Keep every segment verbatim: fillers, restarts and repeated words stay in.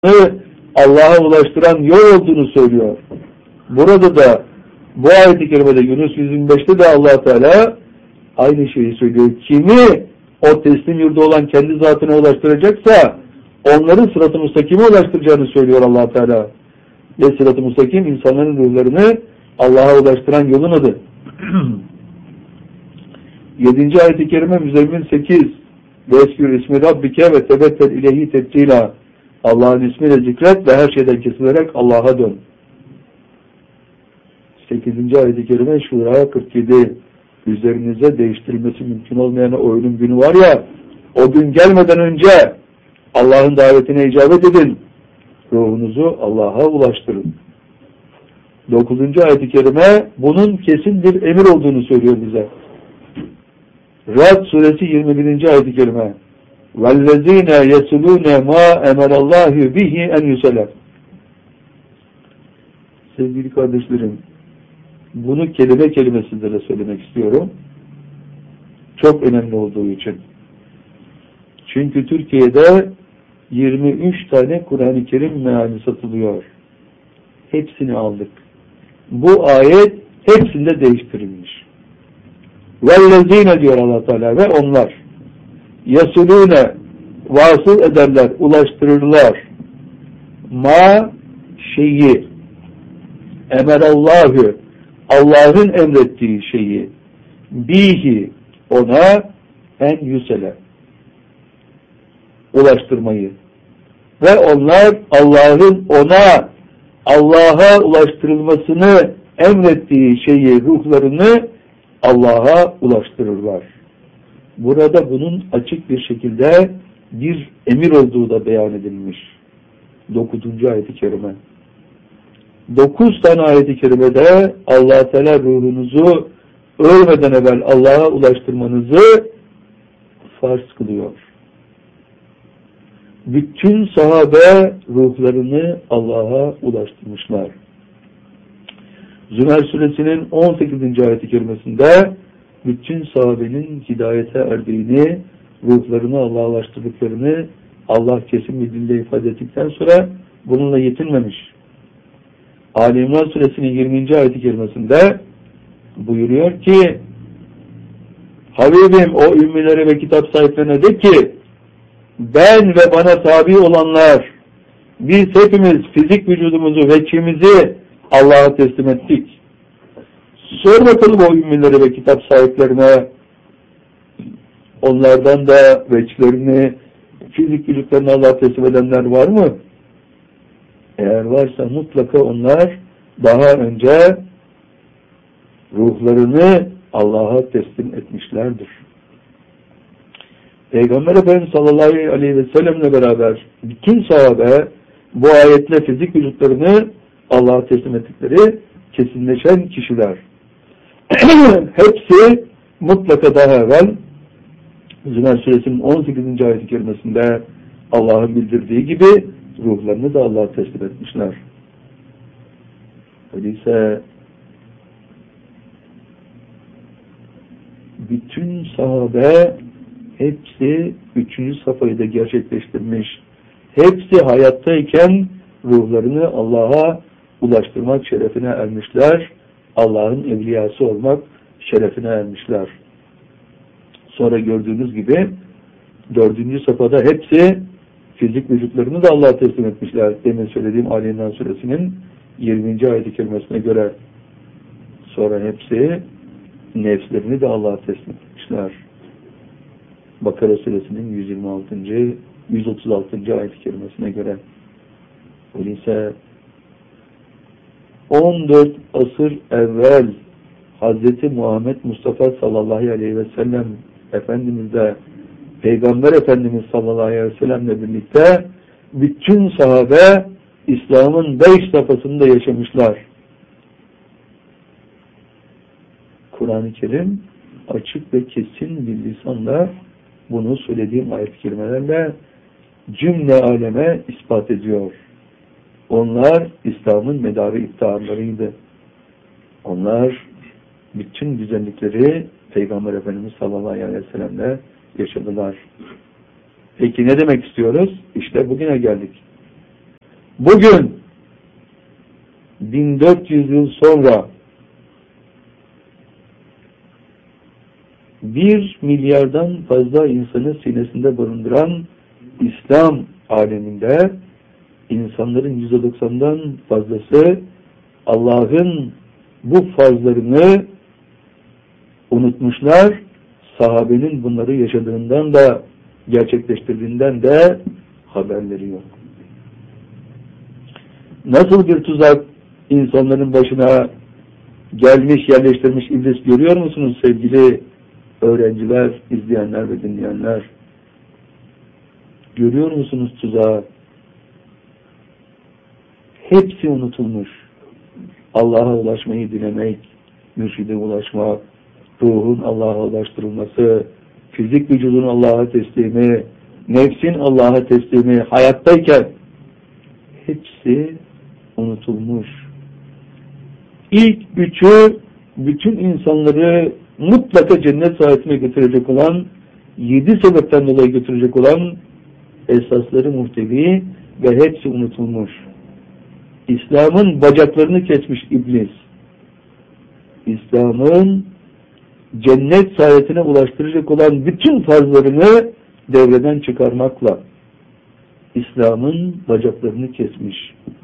Allah'a ulaştıran yol olduğunu söylüyor. Burada da bu ayet-i kerimede Yunus yüz yirmi beşte de Allah Teala aynı şeyi söylüyor. Kimi o teslim yurdu olan kendi zatına ulaştıracaksa onların sırat-ı müstakime ulaştıracağını söylüyor Allah Teala. Ve sırat-ı müstakim insanların ruhlarını Allah'a ulaştıran yolun adı. yedinci ayet-i kerime Müzzemmil sekiz ve eskür ismi Rabbike ve tebettel ileyhi tebtila. Allah'ın ismiyle zikret ve her şeyden kesilerek Allah'a dön. sekizinci ayet-i kerime Şura kırk yedi. Üzerinize değiştirilmesi mümkün olmayan o ölüm günü var ya, o gün gelmeden önce Allah'ın davetine icabet edin. Ruhunuzu Allah'a ulaştırın. dokuzuncu ayet-i kerime bunun kesin bir emir olduğunu söylüyor bize. Ra'd suresi yirmi birinci ayet-i kerime وَالَّذ۪ينَ يَسُلُونَ مَا اَمَرَ اللّٰهُ بِهِ اَنْ يُسَلَمْ. Sevgili kardeşlerim, bunu kelime kelime sizlere söylemek istiyorum. Çok önemli olduğu için. Çünkü Türkiye'de yirmi üç tane Kur'an-ı Kerim meali satılıyor. Hepsini aldık. Bu ayet hepsinde değiştirilmiş. وَالَّذ۪ينَ diyor Allah Teala ve onlar yasulûne vasıl ederler, ulaştırırlar. Ma şeyi emerallahü Allah'ın emrettiği şeyi bihi ona en yüsele ulaştırmayı ve onlar Allah'ın ona Allah'a ulaştırılmasını emrettiği şeyi, ruhlarını Allah'a ulaştırırlar. Burada bunun açık bir şekilde bir emir olduğu da beyan edilmiş. dokuzuncu ayet-i kerime. Dokuz tane ayet-i kerimede Allah Teala ruhunuzu ölmeden evvel Allah'a ulaştırmanızı farz kılıyor. Bütün sahabe ruhlarını Allah'a ulaştırmışlar. Zümer suresinin on sekizinci ayet-i kerimesinde bütün sahabenin hidayete erdiğini, ruhlarını Allah'a ulaştırdıklarını Allah kesin bir dille ifade ettikten sonra bununla yetinmemiş. Ali İmran suresinin yirminci ayet-i kerimesinde buyuruyor ki Habibim o ümmilere ve kitap sahiplerine de ki ben ve bana tabi olanlar biz hepimiz fizik vücudumuzu ve içimizi Allah'a teslim ettik. Sor bakalım o ümmilere ve kitap sahiplerine onlardan da veçlerini, fizik vücutlarını Allah'a teslim edenler var mı? Eğer varsa mutlaka onlar daha önce ruhlarını Allah'a teslim etmişlerdir. Peygamber Efendimiz sallallahu aleyhi ve sellemle beraber bütün sahabe bu ayetle fizik vücutlarını Allah'a teslim ettikleri kesinleşen kişiler. Hepsi mutlaka daha evvel Zümer suresinin on sekizinci ayet-i kerimesinde Allah'ın bildirdiği gibi ruhlarını da Allah'a teslim etmişler. Öyleyse bütün sahabe hepsi üçüncü safhayı da gerçekleştirmiş. Hepsi hayattayken ruhlarını Allah'a ulaştırmak şerefine ermişler. Allah'ın evliyası olmak şerefine ermişler. Sonra gördüğünüz gibi dördüncü safhada hepsi fizik vücutlarını da Allah'a teslim etmişler. Demin söylediğim Ali İmran suresinin yirminci ayet-i kerimesine göre sonra hepsi nefslerini de Allah'a teslim etmişler. Bakara suresinin yüz yirmi altıncı yüz otuz altıncı ayet-i kerimesine göre. Öyleyse on dört asır evvel Hazreti Muhammed Mustafa sallallahu aleyhi ve sellem Efendimiz de Peygamber Efendimiz sallallahu aleyhi ve sellemle birlikte bütün sahabe İslam'ın beş safhasında yaşamışlar. Kur'an-ı Kerim açık ve kesin bir lisanla bunu söylediğim ayet-i kerimelerle cümle aleme ispat ediyor. Onlar İslam'ın medarı iftiharlarıydı. Onlar bütün güzellikleri Peygamber Efendimiz sallallahu aleyhi ve sellem'le yaşadılar. Peki ne demek istiyoruz? İşte bugüne geldik. bugün bin dört yüz yıl sonra bir milyardan fazla insanı sinesinde barındıran İslam aleminde insanların yüzde doksandan fazlası Allah'ın bu farzlarını unutmuşlar. Sahabenin bunları yaşadığından da gerçekleştirdiğinden de haberleri yok. Nasıl bir tuzak insanların başına gelmiş, yerleştirmiş iblis görüyor musunuz sevgili öğrenciler, izleyenler ve dinleyenler? Görüyor musunuz tuzağı? Hepsi unutulmuş. Allah'a ulaşmayı dilemek, mürşide ulaşmak, ruhun Allah'a ulaştırılması, fizik vücudun Allah'a teslimi, nefsin Allah'a teslimi, hayattayken hepsi unutulmuş. İlk üçü bütün insanları mutlaka cennet saadetine götürecek olan, yedi sebepten dolayı götürecek olan esasları muhtevi ve hepsi unutulmuş. İslam'ın bacaklarını kesmiş iblis. İslam'ın cennet saadetine ulaştıracak olan bütün farzlarını devreden çıkarmakla İslam'ın bacaklarını kesmiş.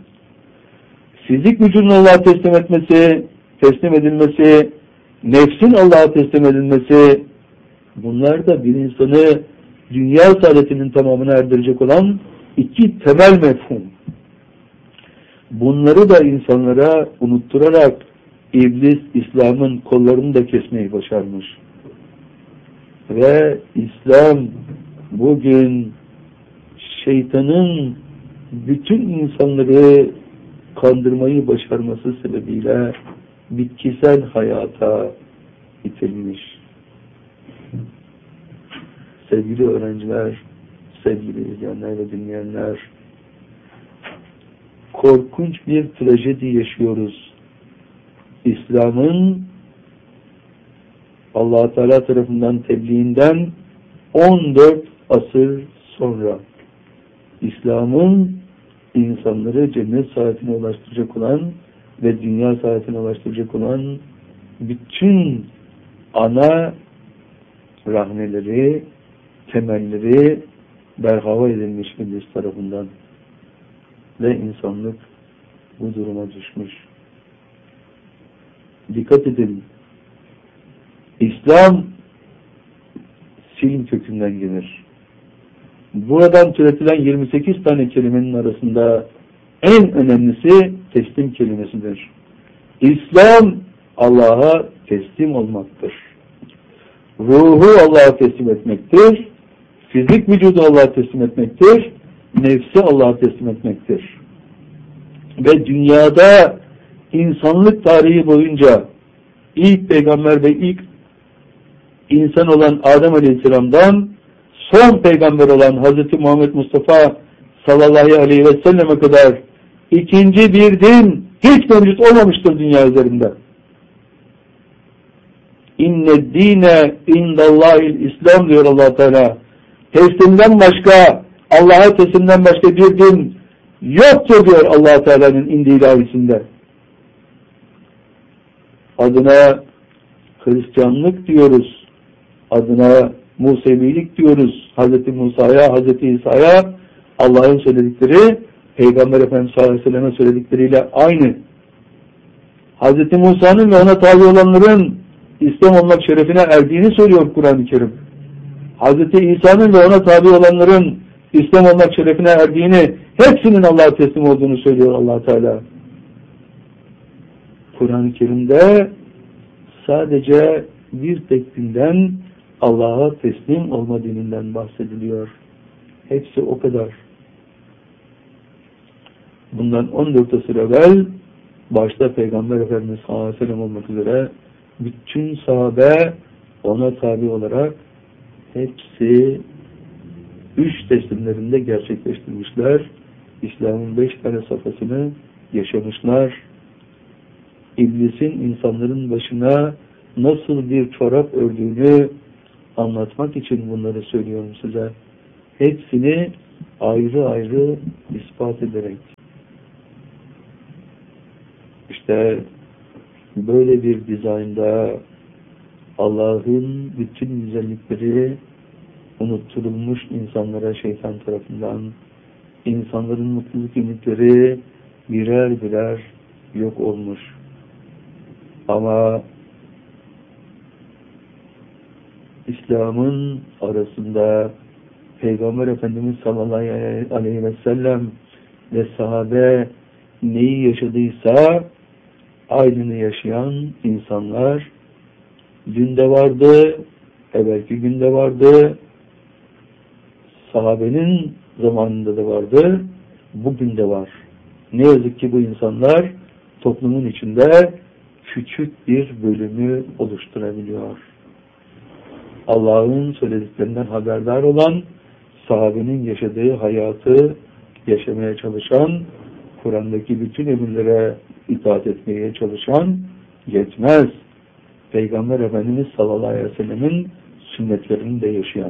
Fizik vücudun Allah'a teslim etmesi, teslim edilmesi, nefsin Allah'a teslim edilmesi, bunlar da bir insanı dünya saadetinin tamamına erdirecek olan iki temel mefhum. Bunları da insanlara unutturarak iblis İslam'ın kollarını da kesmeyi başarmış. Ve İslam bugün şeytanın bütün insanları kandırmayı başarması sebebiyle bitkisel hayata itilmiş. Sevgili öğrenciler, sevgili izleyenler ve dinleyenler, korkunç bir trajedi yaşıyoruz. İslam'ın Allah Teala tarafından tebliğinden on dört asır sonra İslam'ın insanları cennet saadetine ulaştıracak olan ve dünya saadetine ulaştıracak olan bütün ana rahneleri, temelleri berhava edilmiş iblis tarafından ve insanlık bu duruma düşmüş. Dikkat edin. İslam silm kökünden gelir. Buradan türetilen yirmi sekiz tane kelimenin arasında en önemlisi teslim kelimesidir. İslam Allah'a teslim olmaktır. Ruhu Allah'a teslim etmektir. Fizik vücudu Allah'a teslim etmektir. Nefsi Allah'a teslim etmektir. Ve dünyada insanlık tarihi boyunca ilk peygamber ve ilk insan olan Adem Aleyhisselam'dan son peygamber olan Hazreti Muhammed Mustafa sallallahu aleyhi ve selleme kadar ikinci bir din hiç mevcut olmamıştır dünya üzerinde. İnne dine indallahil İslam diyor Allah Teala. Teslimden başka, Allah'a teslimden başka bir din yoktur diyor Allah Teala'nın indi ilahisinde. Adına Hristiyanlık diyoruz. Adına Musevilik diyoruz. Hazreti Musa'ya, Hazreti İsa'ya Allah'ın söyledikleri Peygamber Efendimiz sallallahu aleyhi ve sellem'e söyledikleriyle aynı. Hazreti Musa'nın ve ona tabi olanların İslam olmak şerefine erdiğini söylüyor Kur'an-ı Kerim. Hazreti İsa'nın ve ona tabi olanların İslam olmak şerefine erdiğini, hepsinin Allah'a teslim olduğunu söylüyor Allah Teala. Kur'an-ı Kerim'de sadece bir tek dinden, Allah'a teslim olma dininden bahsediliyor. Hepsi o kadar. Bundan on dört asır evvel başta Peygamber Efendimiz sallallahu aleyhi ve sellem olmak üzere bütün sahabe ona tabi olarak hepsi üç teslimlerinde gerçekleştirmişler. İslam'ın beş tane safhasını yaşamışlar. İblisin insanların başına nasıl bir çorap ördüğünü anlatmak için bunları söylüyorum size. Hepsini ayrı ayrı ispat ederek. İşte böyle bir dizaynda Allah'ın bütün güzellikleri unutturulmuş insanlara şeytan tarafından, insanların mutluluk ümitleri birer birer yok olmuş. Ama İslam'ın arasında Peygamber Efendimiz sallallahu aleyhi ve sellem ve sahabe neyi yaşadıysa aynını yaşayan insanlar dün de vardı, evvelki günde vardı, sahabenin zamanında da vardı, bugün de var. Ne yazık ki bu insanlar toplumun içinde küçük bir bölümü oluşturabiliyor. Allah'ın söylediklerinden haberdar olan, sahabenin yaşadığı hayatı yaşamaya çalışan, Kur'an'daki bütün emirlere itaat etmeye çalışan yetmez. Peygamber Efendimiz sallallahu aleyhi ve sellemin sünnetlerini de yaşayan.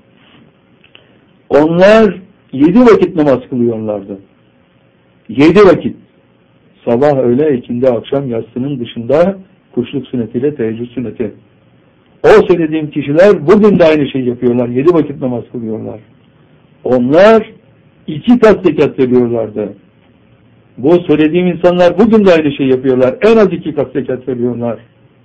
Onlar yedi vakit namaz kılıyorlardı. Yedi vakit. Sabah, öğle, ikindi, akşam, yatsının dışında kuşluk sünnetiyle teheccüd sünneti. O söylediğim kişiler bugün de aynı şeyi yapıyorlar. Yedi vakit namaz kılıyorlar. Onlar iki kat zekat veriyorlardı. Bu söylediğim insanlar bugün de aynı şeyi yapıyorlar. En az iki kat zekat veriyorlar.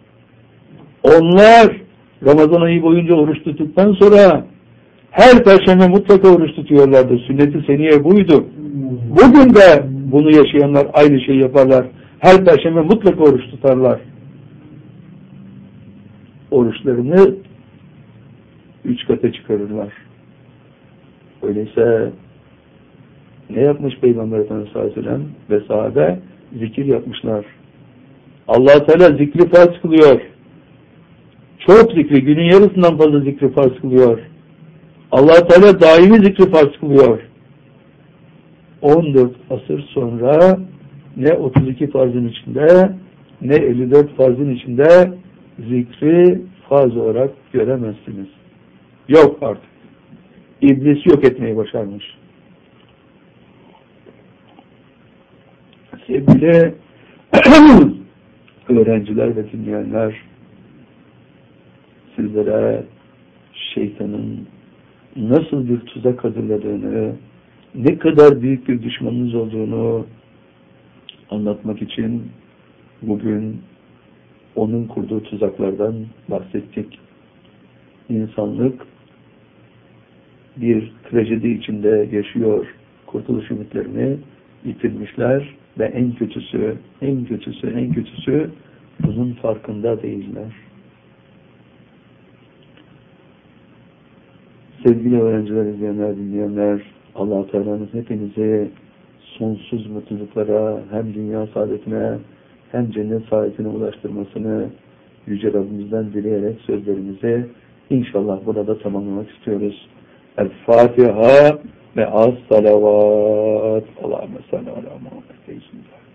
Onlar Ramazan ayı boyunca oruç tuttuktan sonra her perşembe mutlaka oruç tutuyorlardı. Sünnet-i seniye buydu. Bugün de bunu yaşayanlar aynı şeyi yaparlar. Her perşembe mutlaka oruç tutarlar. Oruçlarını üç kata çıkarırlar. Öyleyse ne yapmış Peygamber Efendimiz sallallahu aleyhi ve sellem ve sahabe? Zikir yapmışlar. Allah Teala zikri farz kılıyor. Çok zikri, günün yarısından fazla zikri farz kılıyor. Allah Teala daimi zikri farz kılıyor. on dört asır sonra ne otuz iki farzın içinde ne elli dört farzın içinde zikri farz olarak göremezsiniz. Yok artık. İblis yok etmeyi başarmış. Sevgili öğrenciler ve dinleyenler, sizlere şeytanın nasıl bir tuzak hazırladığını, ne kadar büyük bir düşmanınız olduğunu anlatmak için bugün onun kurduğu tuzaklardan bahsettik. İnsanlık bir trajedi içinde yaşıyor. Kurtuluş ümitlerini yitirmişler ve en kötüsü, en kötüsü, en kötüsü bunun farkında değiller. Sevgili öğrenciler, izleyenler, dinleyenler, Allah-u Teala'nın hepinizi sonsuz mutluluklara, hem dünya saadetine hem cennet saadetine ulaştırmasını Yüce Rabbimizden dileyerek sözlerimizi inşallah burada tamamlamak istiyoruz. El-Fatiha ve as-salavat. Allahümme salli ala Muhammed.